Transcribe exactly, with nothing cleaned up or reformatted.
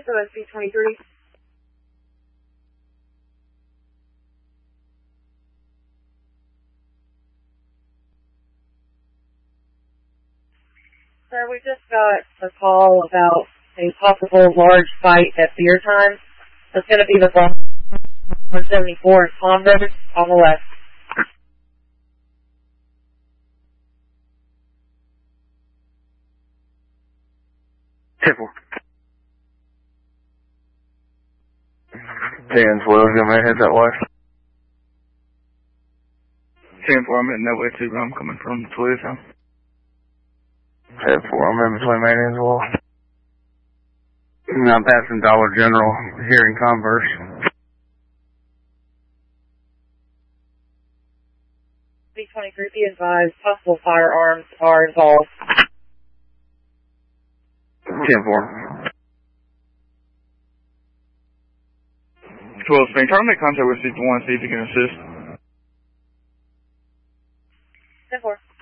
S O S B twenty-three. Sir, we just got a call about a possible large fight at beer time. It's going to be the one seventy-four in Palm River on the left. ten four. ten twelve, you may head that way. ten four, I'm heading that way too, I'm coming from Toledo. ten four, I'm in between Main and Wall. I'm passing Dollar General here in Converse. B twenty-three, be advised, possible firearms are involved. ten four. twelve Spain, try to make contact with six one, see if you can assist. ten four.